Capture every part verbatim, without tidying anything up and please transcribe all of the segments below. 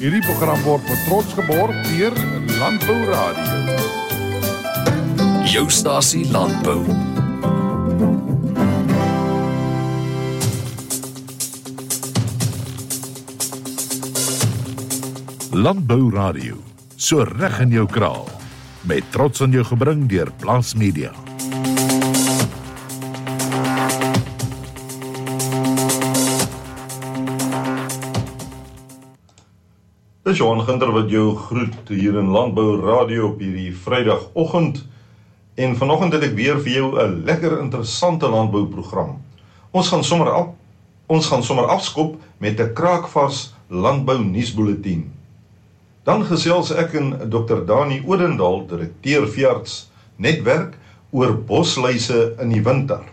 Hierdie program word met trots geborg deur Landbou Radio. Jou stasie Landbou. Landbou Radio, so reg in jou kraal. Met trots aan jou gebring deur Plaas Media. Dis Johan Ginter wat jou groet hier in Landbou Radio op hierdie Vrydagoggend. En vanoggend het ek weer vir jou 'n lekker interessante landbouprogram. Ons gaan sommer af, ons gaan sommer afskop met 'n kraakvars landbou nuusbulletin. Dan gesels ek en dokter Dani Odendaal, direkteur veearts netwerk, oor bosluise in die winter.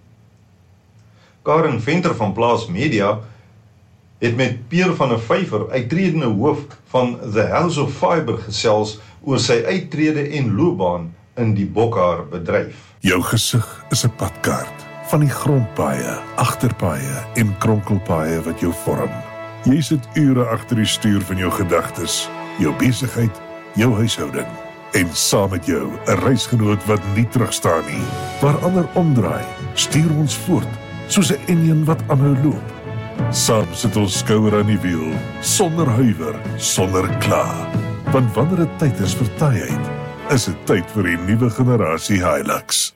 Karen Venter van Plaas Media het met Peer van 'n Vyver, uittredende hoof van The House of Fiber, gesels oor sy uittrede en loopbaan in die bokhaar bedryf. Jou gesig is 'n padkaart van die grondpaaie, agterpaaie en kronkelpaaie wat jou vorm. Jy sit ure agter die stuur van jou gedagtes, jou besigheid, jou huishouding. En saam met jou 'n reisgenoot wat nie terugstaan nie. Waar ander omdraai, stuur ons voort, soos 'n enjin wat aanhou loop. Saam sit ons skouer aan die wiel, sonder huiwer, sonder kla. Want wanneer dit tyd is vir taaiheid, is dit tyd vir die nuwe generasie Hilux.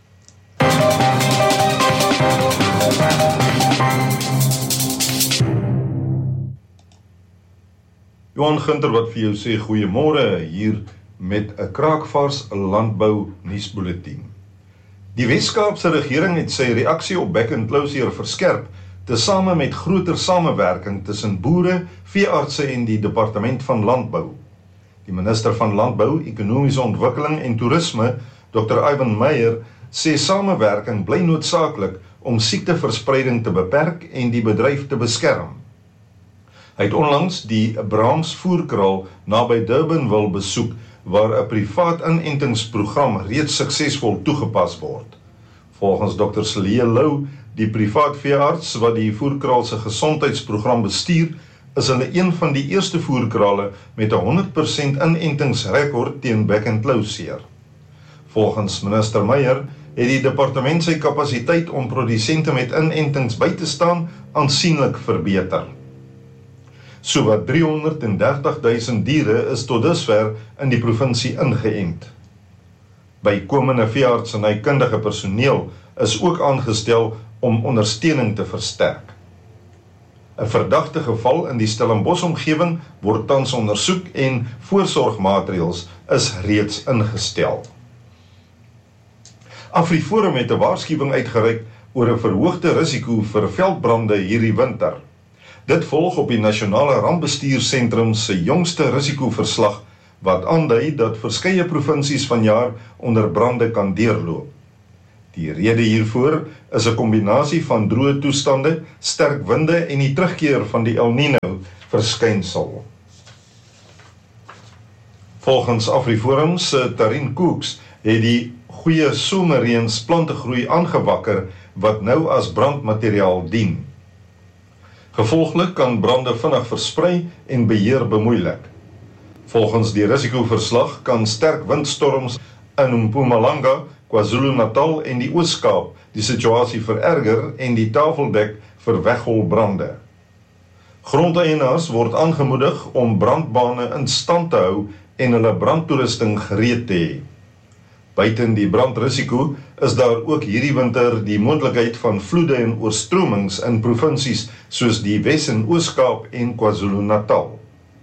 Johan Ginter wat vir jou sê goeiemôre hier met 'n kraakvars landbou nuusbulletin. Die Wes-Kaapse regering het sy reaksie op back and closure verskerp, tesame met groter samewerking tussen boere, veeartse en die departement van landbou. Die minister van Landbou, Ekonomiese Ontwikkeling en Toerisme, dokter Ivan Meyer, sê samewerking bly noodsaaklik om siekteverspreiding te beperk en die bedryf te beskerm. Hy het onlangs die Brahms voerkraal naby Durban wil besoek, waar 'n privaat inentingsprogram reeds suksesvol toegepas word. Volgens dokter Celie Lou, die privaat veearts wat die voerkraal se gesondheidsprogram bestuur, is hulle een van die eerste voerkrale met 'n honderd persent inentingsrekord teen back and closure. Volgens minister Meyer het die departement sy kapasiteit om produsente met inentings by te staan aansienlik verbeter. Sowat driehonderddertig duisend diere is tot dusver in die provinsie ingeënt. Bykomende veearts en hy kundige personeel is ook aangestel om ondersteuning te versterk. 'n Verdagte geval in die Stellenbosch omgewing word tans ondersoek en voorsorgmaatreëls is reeds ingestel. AfriForum het 'n waarskuwing uitgereik oor 'n verhoogde risiko vir veldbrande hierdie winter. Dit volg op die Nasionale Rampbestuursentrum se jongste risikoverslag wat aandui dat verskeie provinsies vanjaar onder brande kan deurloop. Die rede hiervoor is 'n kombinasie van droë toestande, sterk winde en die terugkeer van die El Nino verskynsel. Volgens AfriForum se Tarin Cooks het die goeie somerreëns plantegroei aangewakker wat nou as brandmateriaal dien. Gevolglik kan brande vinnig versprei en beheer bemoeilik. Volgens die risikoverslag kan sterk windstorms in Mpumalanga, KwaZulu-Natal en die Oos-Kaap die situasie vererger en die tafel dek vir weggolbrande. Grondeienaars word aangemoedig om brandbane in stand te hou en hulle brandtoerusting gereed te hê. Buiten die brandrisiko is daar ook hierdie winter die moontlikheid van vloede en oorstromings in provinsies soos die Wes- en Oos-Kaap en KwaZulu-Natal.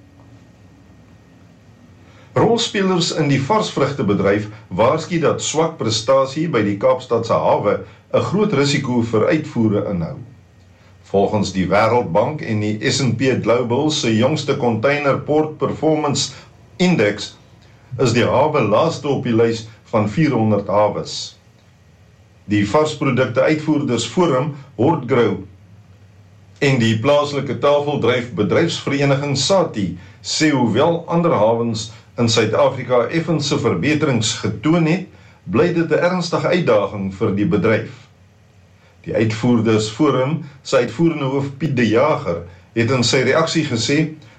Rolspelers in die varsvrugtebedryf waarsku dat swak prestasie by die Kaapstadse hawe 'n groot risiko vir uitvoere inhou. Volgens die Wêreldbank en die S and P Global se jongste Container Port Performance Index is die hawe laaste op die lys van vierhonderd hawes. Die varsprodukte uitvoerders forum Hortgrow en die plaaslike tafeldryf bedryfsvereniging SATI sê hoewel ander hawens in Suid-Afrika effense verbeterings getoon het, bly dit 'n ernstige uitdaging vir die bedryf. Die uitvoerders forum, sy uitvoerende hoof Piet de Jager, het in sy reaksie gesê,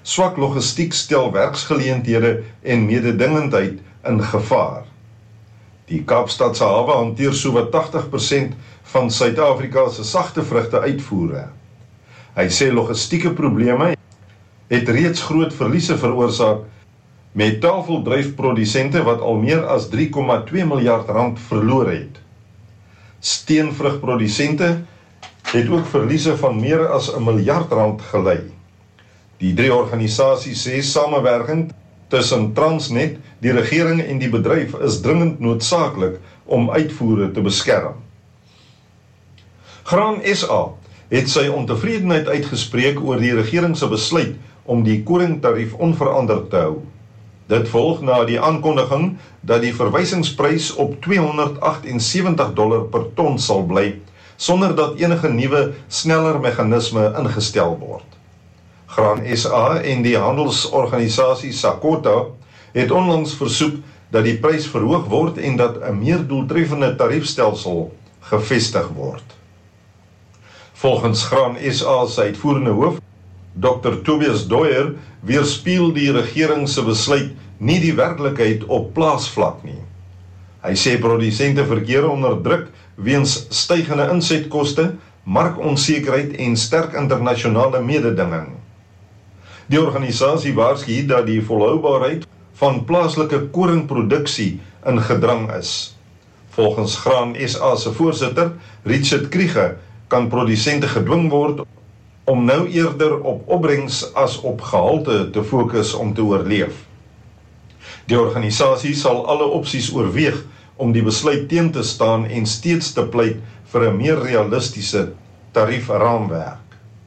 swak logistiek stel werksgeleenthede en mededingendheid in gevaar. Die Kaapstadse hawe hanteer sowat tagtig persent van Suid-Afrika se sagte vrugte uitvoere. Hy sê logistieke probleme het reeds groot verliese veroorsaak met tafeldryfprodusente wat al meer as drie komma twee miljard rand verloor het. Steenvrugprodusente het ook verliese van meer as 'n miljard rand gelei. Die drie organisasies sê samewerking tussen Transnet, die regering en die bedryf is dringend noodsaaklik om uitvoere te beskerm. Graan S A het sy ontevredenheid uitgespreek oor die regering se besluit om die koringtarief onveranderd te hou. Dit volg na die aankondiging dat die verwysingsprys op tweehonderdagtensewentig dollar per ton sal bly, sonder dat enige nuwe, sneller meganisme ingestel word. Graan S A en die handelsorganisasie SACOTA het onlangs versoek dat die prys verhoog word en dat 'n meer doeltreffende tariefstelsel gevestig word. Volgens Graan S A se uitvoerende hoof, dokter Tobias Doyer, weerspieël die regering se besluit nie die werklikheid op plaasvlak nie. Hy sê produsente verkeer onder druk weens stygende insetkoste, markonsekerheid en sterk internasionale mededinging. Die organisasie waarsku dat die volhoubaarheid van plaaslike koringproduksie in gedrang is. Volgens Graan S A se voorsitter, Richard Kriege, kan produsente gedwing word om nou eerder op opbrengs as op gehalte te fokus om te oorleef. Die organisasie sal alle opsies oorweeg om die besluit teen te staan en steeds te pleit vir 'n meer realistiese tariefraamwerk.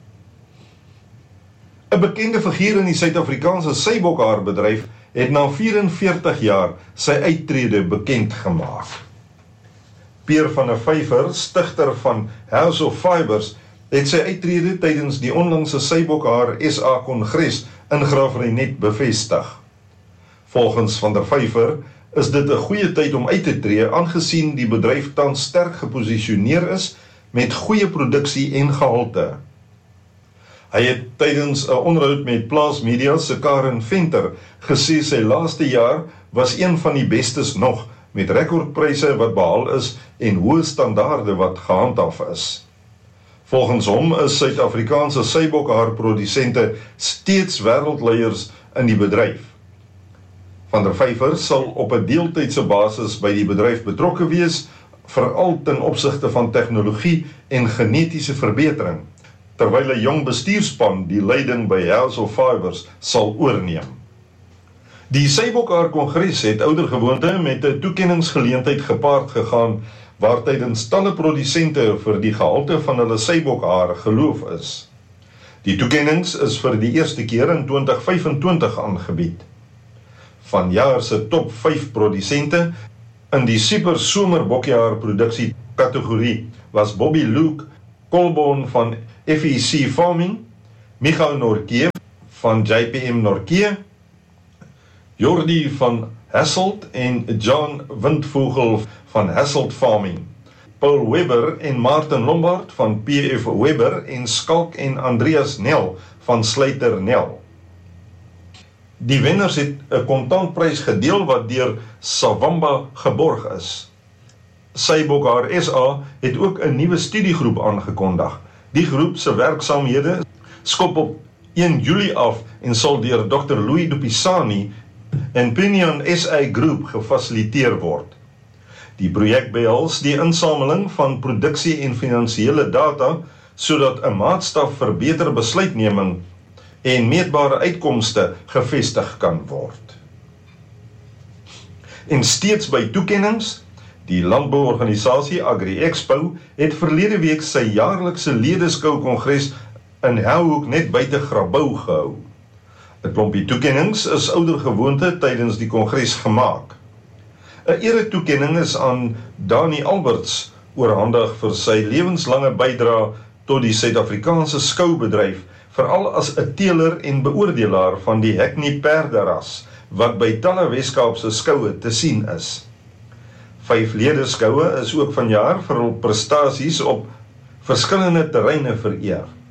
'n Bekende figuur in die Suid-Afrikaanse sybokhaarbedryf het na vyf-en-veertig jaar sy uittrede bekend gemaak. Pierre van der Vyver, stigter van House of Fibers, het sy uittrede tydens die onlangse Sybokhaar S A Kongres in Graaf-Reinet bevestig. Volgens van der Vyver is dit 'n goeie tyd om uit te tree, aangesien die bedryf tans sterk geposisioneer is met goeie produksie en gehalte. Hy het tydens 'n onderhoud met Plaas Media se Karen Venter gesê sy laaste jaar was een van die bestes nog, met rekordpryse wat behaal is en hoë standaarde wat gehandhaaf is. Volgens hom is Suid-Afrikaanse sybokhaarprodusente steeds wêreldleiers in die bedryf. Van der Vyver sal op 'n deeltydse basis by die bedryf betrokke wees, veral ten opsigte van tegnologie en genetiese verbetering, terwyl 'n jong bestuurspan die leiding by House of Fibers sal oorneem. Die Sybokhaar Kongres het oudergewoonte met 'n toekenningsgeleentheid gepaard gegaan, waar tydens talle produsente vir die gehalte van hulle sybokhaar geloof is. Die toekennings is vir die eerste keer in twintig vyf-en-twintig aangebied. Vanjaar se top vyf produsente in die super somer bokkehaar produksie kategorie was Bobby Luke Colborn van F E C Farming, Michal Norke van J P M Norke, Jordi van Hasselt en John Windvogel van Hasselt Farming, Paul Webber en Martin Lombard van P F Webber en Skalk en Andreas Nel van Sluiter Nel. Die wenners het 'n kontantprys gedeel wat deur Savamba geborg is. Sybokhaar S A het ook 'n nuwe studiegroep aangekondig. Die groep se werksaamhede skop op een Julie af en sal deur dokter Louis Dupisani en Pinion S A Groep gefasiliteer word. Die projek behels die insameling van produksie en finansiële data, sodat 'n maatstaf vir beter besluitneming en meetbare uitkomste gevestig kan word. En steeds by toekennings, die landbouorganisasie Agri Expo het verlede week sy jaarlikse ledeskou kongres in Houhoek net buite Grabouw gehou. 'n Klompie toekennings is oudergewoonte tydens die kongres gemaak. 'n Ere toekenning is aan Dani Alberts oorhandig vir sy lewenslange bydrae tot die Suid-Afrikaanse skoubedryf, veral as 'n teeler en beoordelaar van die Hackney perderas, wat by talle Weskaapse skoue te sien is. Vyf ledeskoue is ook vanjaar vir hul prestasies op verskillende terreine vereer.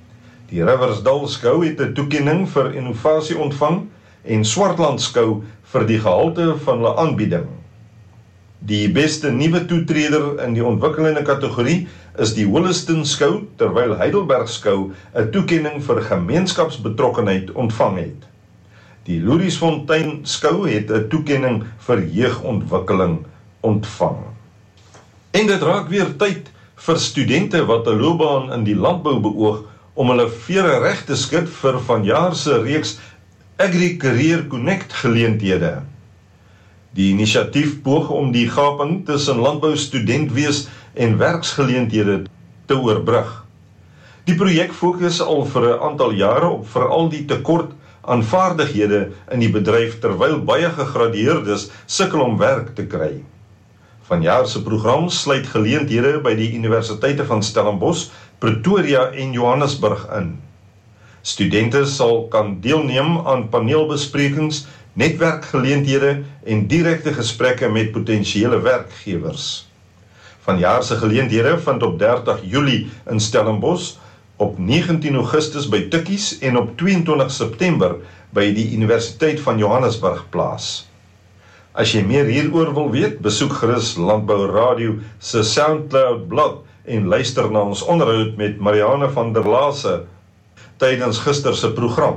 Die Riversdal skou het 'n toekenning vir innovasie ontvang en Swartland skou vir die gehalte van hulle aanbieding. Die beste nuwe toetreder in die ontwikkelende kategorie is die Holliston skou, terwyl Heidelberg skou 'n toekenning vir gemeenskapsbetrokkenheid ontvang het. Die Louriesfontein skou het 'n toekenning vir jeugontwikkeling ontvang. En dit raak weer tyd vir studente wat 'n loopbaan in die landbou beoog om hulle vere reg te skud vir vanjaar se reeks Agri-Career Connect geleenthede. Die inisiatief poog om die gaping tussen landboustudentwees en werksgeleenthede te oorbrug. Die projek fokus al vir 'n aantal jare op veral die tekort aan vaardighede in die bedryf terwyl baie gegradueerdes sukkel om werk te kry. Vanjaar se program sluit geleenthede by die Universiteite van Stellenbosch, Pretoria en Johannesburg in. Studente sal kan deelneem aan paneelbesprekings, netwerkgeleenthede en direkte gesprekke met potensiële werkgewers. Vanjaar se geleenthede vind op dertig Julie in Stellenbosch, op negentien Augustus by Tikkies en op twee en twintig September by die Universiteit van Johannesburg plaas. As jy meer hieroor wil weet, besoek gerus Landbou Radio se SoundCloud blad en luister na ons onderhoud met Marianne van der Lase tydens gister se program.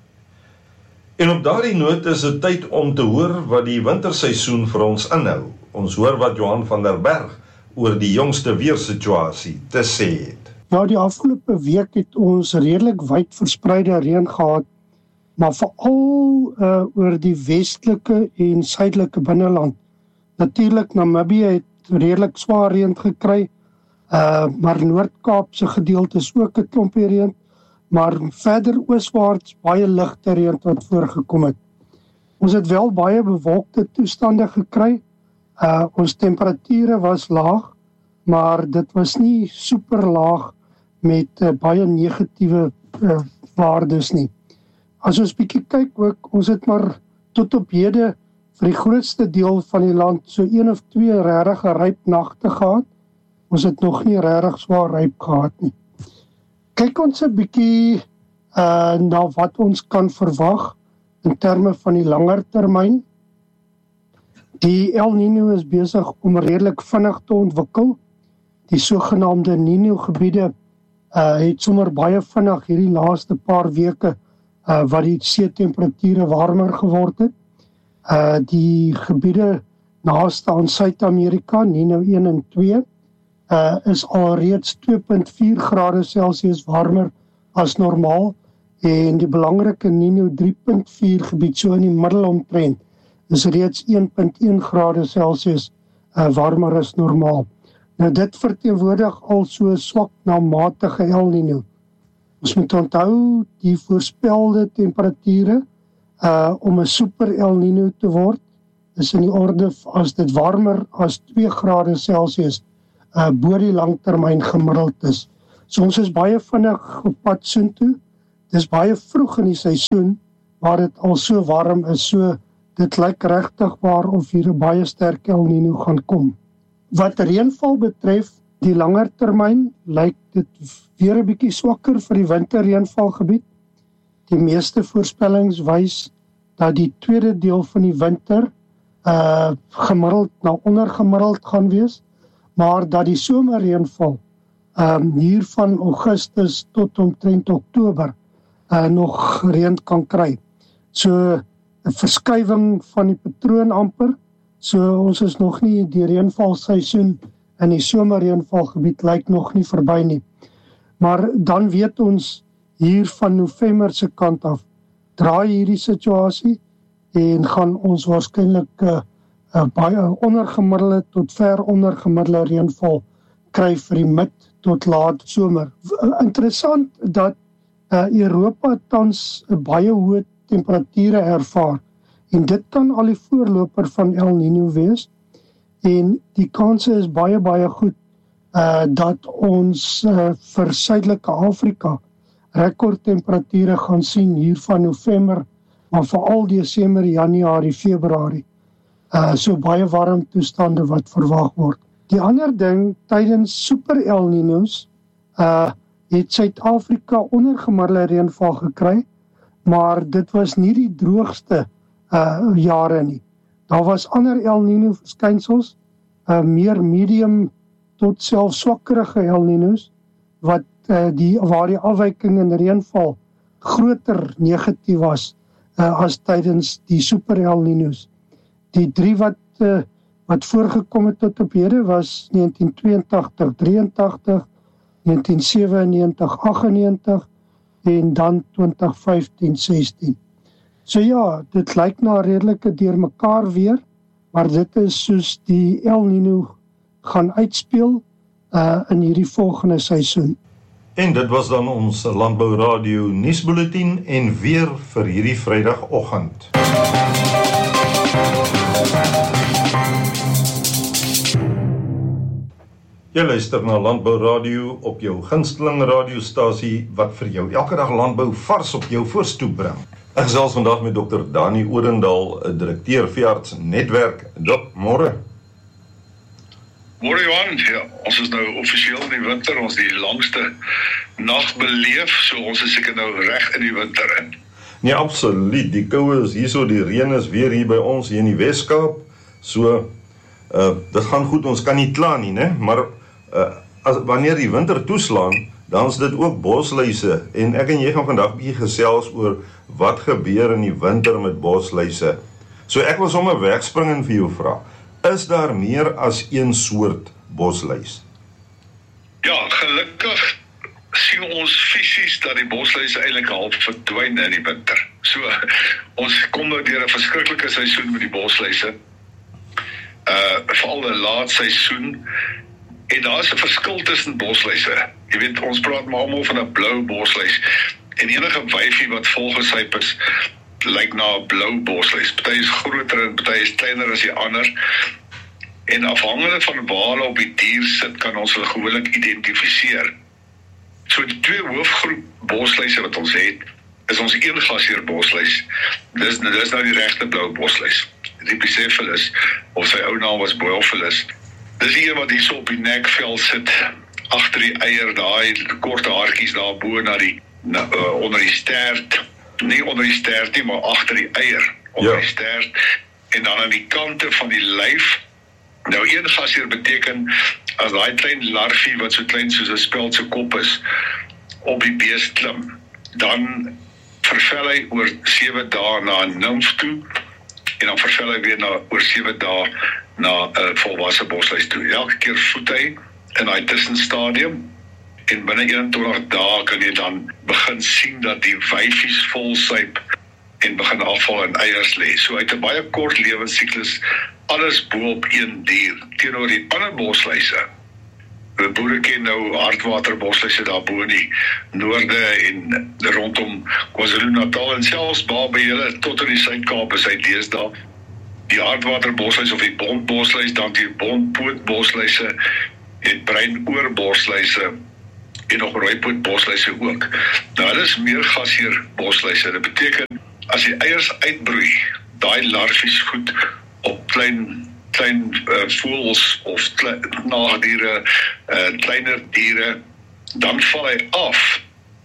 En op daardie noot is dit tyd om te hoor wat die winterseisoen vir ons inhou. Ons hoor wat Johan van der Berg oor die jongste weersituasie te sê het. Ja, die afgelope week het ons redelik wyd verspreide reën gehad, maar veral uh, oor die westelike en suidelike binneland. Natuurlik Namibië het redelik swaar reën gekry, uh, maar Noord-Kaap se gedeelte is ook 'n klompie reën, maar verder ooswaarts baie ligte reën wat voorgekom het. Ons het wel baie bewolkte toestande gekry. Uh, ons temperature was laag, maar dit was nie super laag met uh, baie negatiewe uh, waardes nie. As ons bietjie kyk ook, ons het maar tot op hede vir die grootste deel van die land so een of twee regtig ryp nagte gehad. Ons het nog nie regtig swaar ryp gehad nie. Kyk ons 'n bietjie uh, na wat ons kan verwag in terme van die langer termyn. Die El Niño is besig om redelik vinnig te ontwikkel. Die sogenaamde Niño gebiede uh, het sommer baie vinnig hierdie laaste paar weke uh, wat die seetemperature warmer geword het. Uh, die gebiede naaste aan Suid-Amerika, Niño een en twee, uh, is alreeds twee punt vier grade Celsius warmer as normaal en die belangrike Niño drie punt vier gebied so in die middelomtrent is reeds een punt een grade Celsius uh, warmer as normaal. Nou dit verteenwoordig al so swak na matige El Niño. Ons moet onthou die voorspelde temperature uh, om 'n super El Niño te word is in die orde as dit warmer as twee grade Celsius uh, bo die langtermyn gemiddeld is. So ons is baie vinnig op pad soontoe. Dis baie vroeg in die seisoen waar dit al so warm is, so dit lyk regtig waar of hier 'n baie sterk El Niño gaan kom. Wat reënval betref, die langer termyn lyk dit weer 'n bietjie swakker vir die winterreënvalgebied. Die meeste voorspellings wys dat die tweede deel van die winter uh, gemiddeld na ondergemiddeld gaan wees, maar dat die somerreënval um, hier van Augustus tot omtrent Oktober uh, nog reën kan kry. So 'n verskywing van die patroon amper. So ons is nog nie die reënvalseisoen in die somerreënvalgebied lyk nog nie verby nie. Maar dan weet ons hier van November se kant af draai hierdie situasie en gaan ons waarskynlik 'n uh, uh, baie ondergemiddelde tot ver ondergemiddelde reënval kry vir die mid tot laat somer. Interessant dat uh, Europa tans 'n baie hoë temperature ervaar en dit kan al die voorloper van El Niño wees en die kanse is baie baie goed uh, dat ons uh, vir Suidelike Afrika rekordtemperature gaan sien hier van November, maar veral Desember, Januarie, Februarie. Uh, so baie warm toestande wat verwag word. Die ander ding, tydens super El Niños, uh, het Suid-Afrika ondergemiddelde reënval gekry, maar dit was nie die droogste uh, jare nie. Daar was ander El Nino verskynsels, uh, meer medium tot selfs swakkerige El Ninos, wat uh, die, waar die afwyking in reënval groter negatief was uh, as tydens die super El Ninos. Die drie wat, uh, wat voorgekom het tot op hede was negentien tweeëntagtig drieëntagtig, negentien sewennegentig aggennegentig en dan twintig vyftien sestien. So ja, dit lyk na redelike deurmekaar weer, maar dit is soos die El Nino gaan uitspeel uh, in hierdie volgende seisoen. En dit was dan ons Landbou Radio nuusbulletin en weer vir hierdie Vrydagoggend. Jy luister na Landbou Radio op jou gunsteling radiostasie wat vir jou elke dag landbou vars op jou voorstoep bring. Ek gesels vandag met dokter Dani Odendaal, direkteur Veearts Netwerk. Dok, môre. Môre Johan, ja, ons is nou offisieel in die winter, ons die langste nag beleef, so ons is seker nou reg in die winter in. Nee, absoluut, die koue is hier so, die reën is weer hier by ons, hier in die Weskaap, so, uh, dit gaan goed, ons kan nie kla nie, né? Maar uh, as, wanneer die winter toeslaan, dan is dit ook bosluise, en ek en jy gaan vandag bietjie gesels oor wat gebeur in die winter met bosluise. So ek wil sommer wegspring en vir jou vra, is daar meer as een soort bosluis? Ja, gelukkig sien ons fisies dat die bosluise eintlik half verdwyn in die winter. So, ons kom nou deur 'n verskriklike seisoen met die bosluise. Uh, veral 'n laat seisoen. En daar is 'n verskil tussen bosluise. Jy weet, ons praat maar almal van 'n blou bosluis. En enige wyfie wat volgesyp is, lyk na 'n blou bosluis. Party is groter en party is kleiner as die ander. En afhangende van waar hulle op die dier sit, kan ons hulle gewoonlik identifiseer. So die twee hoofgroep bosluise wat ons het, is ons een gasheer bosluis. Dis, dis nou die regte blou bosluis. Die Bucephalus, of sy ou naam was Boeophilus. Dis die een wat hier so op die nekvel sit, agter die eier, daai korte haartjies daar bo na die na, uh, onder die stert, nie onder die stert nie, maar agter die eier, onder ja. die stert, en dan aan die kante van die lyf. Nou een gasheer beteken, as daai klein larfie wat so klein soos 'n speld se kop is, op die beest klim, dan vervel hy oor sewe dae na 'n nimf toe, en dan vervel hy weer na oor sewe dae na 'n uh, volwasse bosluis toe. Elke keer voed hy in daai tussenstadium, en binne eenentwintig dae kan jy dan begin sien dat die wyfies volsyp en begin afval en eiers lê. So uit 'n baie kort lewensiklus, alles bo op een dier, teenoor die ander bosluise. Die boere ken nou hartwaterbosluise daar bo in die noorde en rondom KwaZulu-Natal en selfs daar by hulle tot in die Suid-Kaap is hy deesdae. Die hartwaterbosluis of die bontbosluis, dan die bontpootbosluise en bruinoorbosluise en nog rooipootbosluise ook. Nou hulle is meer gasheer bosluise. Dit beteken as die eiers uitbroei, daai larfies voed op klein klein uh, voëls of nagdiere, uh, kleiner diere, dan val hy af.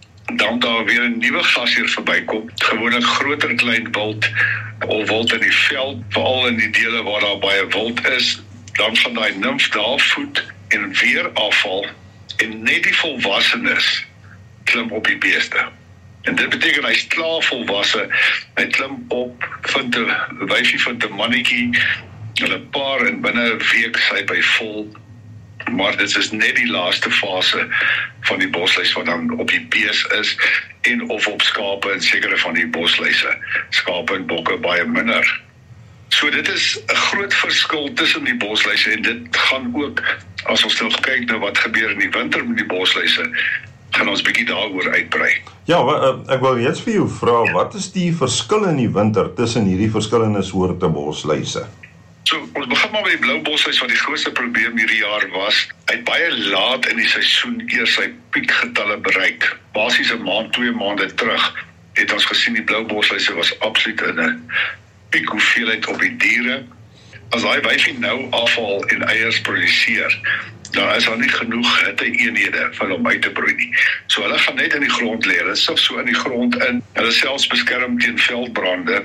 Dan daar weer 'n nuwe gasheer verbykom, gewoonlik groter klein wild of wild in die veld, veral in die dele waar daar baie wild is, dan gaan daai nimf daar voed en weer afval en net die volwassenes klim op die beeste. En dit beteken hy's klaar volwasse, hy klim op, vind 'n wyfie vind 'n mannetjie, hulle paar en binne 'n week sy by vol. Maar dit is net die laaste fase van die bosluis wat dan op die bees is en of op skape en sekere van die bosluise. Skape en bokke baie minder. So dit is 'n groot verskil tussen die bosluise en dit gaan ook, as ons nou kyk na wat gebeur in die winter met die bosluise, gaan ons bietjie daaroor uitbrei. Ja, ek wil eers vir jou vra, wat is die verskil in die winter tussen hierdie verskillende soorte bosluise? So, ons begin maar met die blou bosluis wat die grootste probleem hierdie jaar was. Hy het baie laat in die seisoen eers sy piekgetalle bereik. Basies 'n maand, twee maande terug het ons gesien die blou bosluise was absoluut in 'n piek hoeveelheid op die diere. as daai wyfie nou afval en eiers produseer, dan is daar nie genoeg hitte-eenhede vir hom uit te broei nie. So hulle gaan net in die grond lê, hulle sif so in die grond in, hulle selfs beskerm teen veldbrande,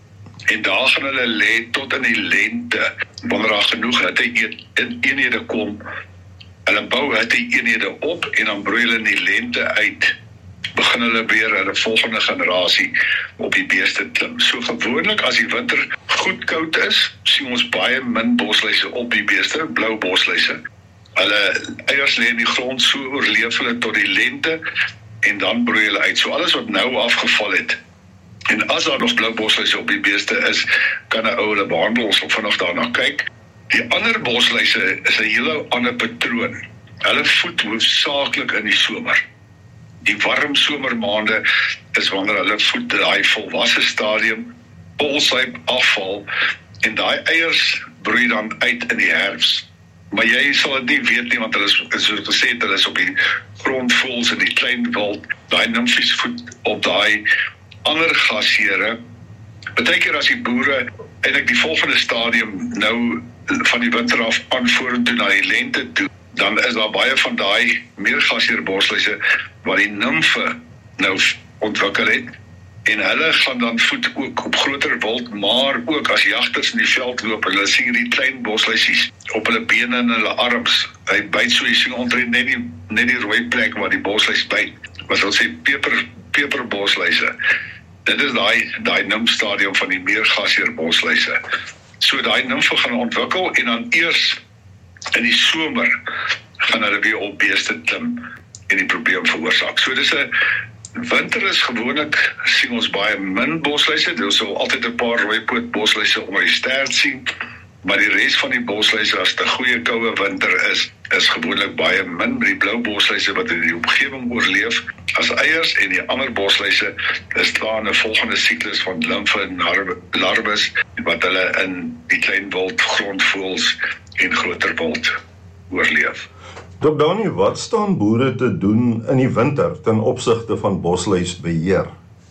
en daar gaan hulle lê tot in die lente, wanneer daar genoeg hitte-eenhede kom, hulle bou hitte-eenhede op, en dan broei hulle in die lente uit, begin hulle weer hulle volgende generasie op die beeste klim. So gewoonlik as die winter goed koud is, sien ons baie min bosluise op die beeste, blou bosluise. Hulle eiers lê in die grond, so oorleef hulle tot die lente, en dan broei hulle uit. So alles wat nou afgeval het, en as daar nog blou bosluise op die beeste is, kan 'n ou hulle behandel, ons wil vinnig daarna kyk. Die ander bosluise is 'n hele ander patroon. Hulle voed hoofsaaklik in die somer. Die warm somermaande is wanneer hulle voed daai volwasse stadium, polsuip afval, en daai eiers broei dan uit in die herfs. Maar jy sal dit nie weet nie, want hulle is, soos gesê het, hulle is op die grondvoëls in die klein wild, daai nimfies voed op daai ander gasheere. Partykeer as die boere eintlik die volgende stadium nou van die winter af aanvoerend toe na die lente toe, dan is daar baie van daai meer gasheer bosluise waar die nimfe nou ontwikkel het, en hulle gaan dan voed ook op groter wild, maar ook as jagters in die veld loop, hulle sien die klein bosluisies op hulle bene en hulle arms, hy byt so, jy sien omtrent net die, net die rooi plek waar die bosluis byt, wat ons sê peper, peperbosluise. Dit is daai daai nimfstadium van die meer gasheer bosluise. So daai nimfe gaan ontwikkel, en dan eers in die somer gaan hulle weer op beeste klim en die probleem veroorsaak. So dis 'n winter is gewoonlik, sien ons baie min bosluise, ons sal altyd 'n paar rooipoot bosluise onder die stert sien, maar die res van die bosluise, as dit 'n goeie koue winter is, is gewoonlik baie min. Die blou bosluise wat in die omgewing oorleef as eiers, en die ander bosluise is daar in 'n volgende siklus van nimfe en larwes, wat hulle in die klein wild, grondvoëls en groter wild oorleef. Dok Dani, wat staan boere te doen in die winter ten opsigte van bosluisbeheer?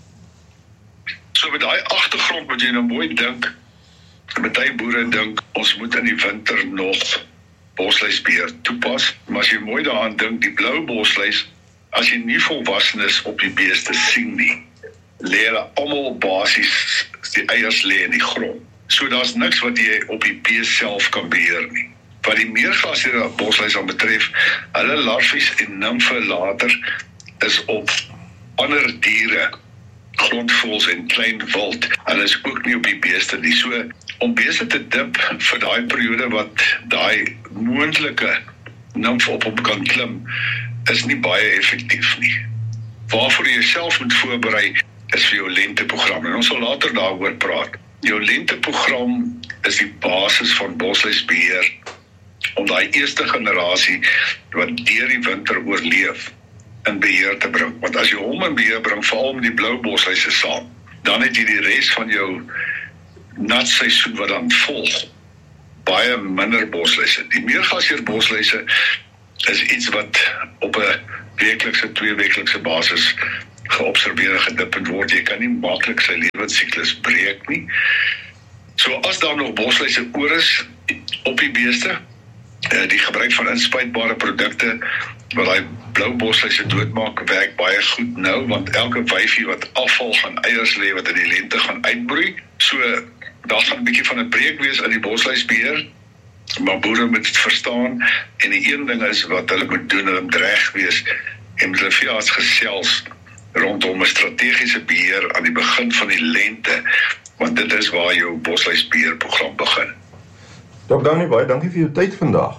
So met daai agtergrond moet jy nou mooi dink. Party boere dink ons moet in die winter nog bosluisbeheer toepas, maar as jy mooi daaraan dink, die blou bosluis, as jy nie volwassenes op die beeste sien nie, lê hulle almal basies, die eiers lê in die grond. So daar's niks wat jy op die bees self kan beheer nie. Wat die meer gasheer bosluis aan betref, hulle larfies en nimfe later is op ander diere, grondvoëls en klein wild. Hulle is ook nie op die beeste nie. So om beeste te dip vir daai periode wat daai moontlike nimf op hom kan klim, is nie baie effektief nie. Waarvoor jy jouself moet voorberei is vir jou lenteprogram, en ons sal later daaroor praat. Jou lenteprogram is die basis van bosluisbeheer, om daai eerste generasie wat deur die winter oorleef in beheer te bring. Want as jy hom in beheer bring, veral met die blou bosluise saam, dan het jy die res van jou natseisoen wat dan volg, baie minder bosluise. Die meer gasheer bosluise is iets wat op 'n weeklikse, tweeweeklikse basis geobserveer en gedip word. Jy kan nie maklik sy lewensiklus breek nie. So as daar nog bosluise oor is op die beeste, die gebruik van inspuitbare produkte wat daai blou bosluise doodmaak, werk baie goed nou, want elke wyfie wat afval gaan eiers lê wat in die lente gaan uitbroei. So daar gaan 'n bietjie van 'n breek wees in die bosluisbeheer, maar boere moet dit verstaan, en die een ding is wat hulle moet doen, hulle moet reg wees en met hulle veearts gesels rondom 'n strategiese beheer aan die begin van die lente, want dit is waar jou bosluisbeheerprogram begin. Dok Dani, baie dankie vir jou tyd vandag.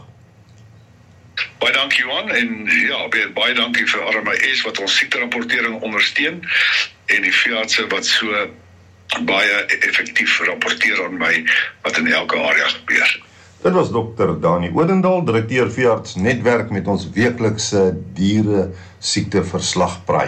Baie dankie Johan, en ja, baie dankie vir R M I S wat ons siekterapportering ondersteun, en die veeartse wat so baie effektief rapporteer aan my wat in elke area gebeur. Dit was dokter Dani Odendaal, direkteur veearts netwerk, met ons weeklikse diere siekteverslag praatjie.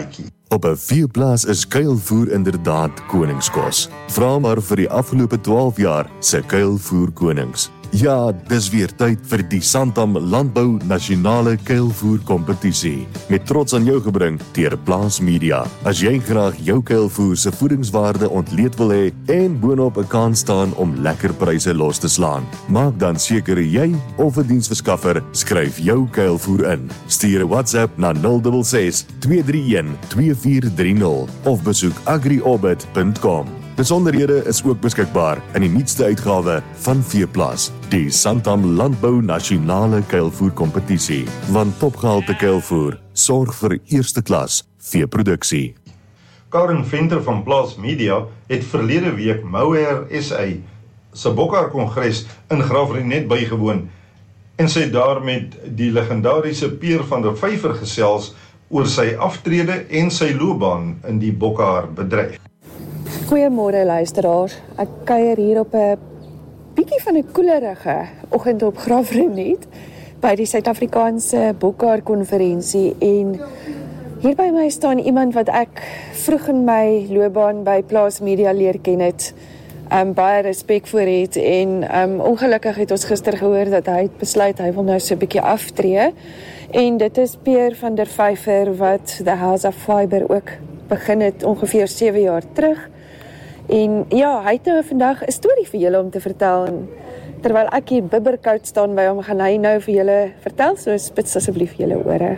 Op 'n veeplaas is kuilvoer inderdaad koningskos. Vra maar vir die afgelope twaalf jaar se kuilvoer konings. Ja, dis weer tyd vir die Santam Landbou Nasionale Kuilvoer Kompetisie. Met trots aan jou gebring deur Plaas Media. As jy graag jou kuilvoer se voedingswaarde ontleed wil hê en boonop 'n kans staan om lekker pryse los te slaan, maak dan seker jy of 'n diensverskaffer skryf jou kuilvoer in. Stuur 'n WhatsApp na nul ses ses twee drie een twee vier drie nul of besoek agriorbit punt com. Besonderhede is ook beskikbaar in die nuutste uitgawe van Veeplaas, die Santam Landbou Nasionale Kuilvoer Kompetisie. Want topgehalte kuilvoer sorg vir eerste klas veeproduksie. Karen Venter van Plaas Media het verlede week Mohair S A se Bokkar Kongres in Graafrenet bygewoon en sy het daar met die legendariese Peer van der Vyver gesels oor sy aftrede en sy loopbaan in die Bokkar bedryf. Goeiemôre luisteraars. Ek kuier hier op 'n bietjie van 'n koelerige oggend op Graafrenet by die Suid-Afrikaanse Bokkar konferensie en hier by my staan iemand wat ek vroeg in my loopbaan by Plaas Media leer ken het. Um, baie respek voor het en um, ongelukkig het ons gister gehoor dat hy het besluit hy wil nou so 'n bietjie aftree en dit is Peer van der Vyver wat The House of Fibre ook begin het ongeveer sewe jaar terug. En ja, hy het nou vandag 'n storie vir julle om te vertel en terwyl ek hier bibberkoud staan by hom, gaan hy nou vir julle vertel, so spits asseblief julle ore.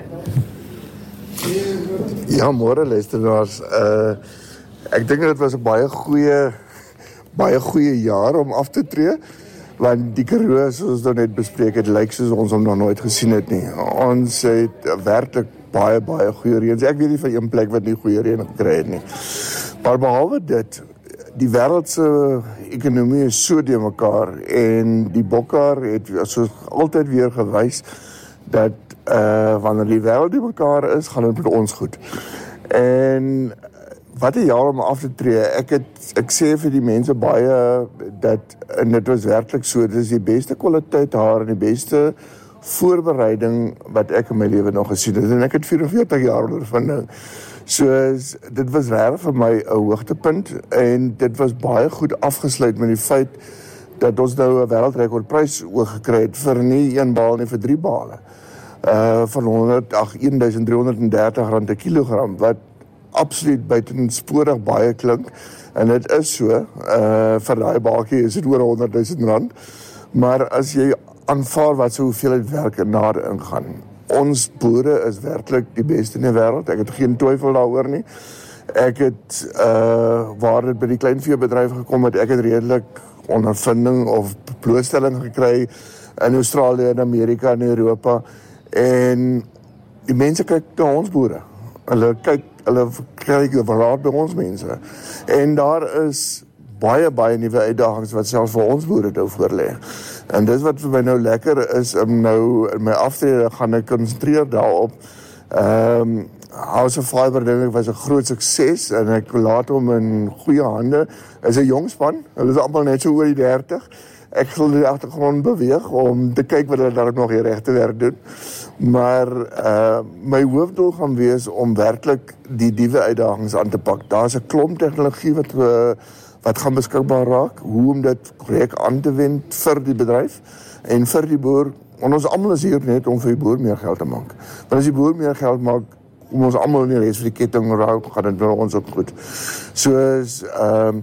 Ja, môre luisteraars, uh, ek dink dit was 'n baie goeie baie goeie jaar om af te tree, want die Karoo, soos ons nou net bespreek het, lyk soos ons hom nog nooit gesien het nie. Ons het werklik baie, baie goeie reën. Ek weet nie van een plek wat nie goeie reën gekry het nie. Maar behalwe dit, die wêreld se ekonomie is so de mekaar en die Bokkar het soos altyd weer gewys dat uh, wanneer die wêreld de mekaar is, gaan dit met ons goed. En wat 'n jaar om af te tree. Ek het ek sê vir die mense baie dat en dit was werklik so, dit is die beste kwaliteit haar en die beste voorbereiding wat ek in my lewe nog gesien het. En ek het vyf en veertig jaar ondervinding. So dit was regtig vir my 'n hoogtepunt en dit was baie goed afgesluit met die feit dat ons nou 'n wêreldrekordprys ook gekry het vir nie een baal nie, vir drie bale. Uh van honderd ag een duisend driehonderd en dertig rand per kilogram wat absoluut buitensporig baie klink en dit is so, uh, vir daai baaltjie is dit oor honderd duisend rand, maar as jy aanvaar wat so hoeveelheid werk na ingaan, ons boere is werklik die beste in die wêreld, ek het geen twyfel daaroor nie. Ek het, uh, waar dit by die kleinveebedryf gekom het, ek het redelik ondervinding of blootstelling gekry in Australië, in Amerika, in Europa, en die mense kyk na ons boere, hulle kyk hulle kyk raad by ons mense. En daar is baie, baie nuwe uitdagings wat selfs vir ons boere nou voorlê. En dis wat vir my nou lekker is, om nou in my aftrede gaan ek konsentreer daarop. Ehm um, House of Fibre dink ek was 'n groot sukses en ek laat hom in goeie hande. Is 'n jong span, hulle is almal net so oor die dertig. Ek sal in die agtergrond beweeg om te kyk wat hulle daar nog die regte werk doen. Maar uh, my hoofdoel gaan wees om werklik die nuwe uitdagings aan te pak. Daar's 'n klomp tegnologie wat uh, wat gaan beskikbaar raak, hoe om dit korrek aan te wend vir die bedryf en vir die boer. En ons almal is hier net om vir die boer meer geld te maak. Want as die boer meer geld maak, om ons almal in die res van die ketting raak, gaan dit nou ons ook goed. So is ehm um,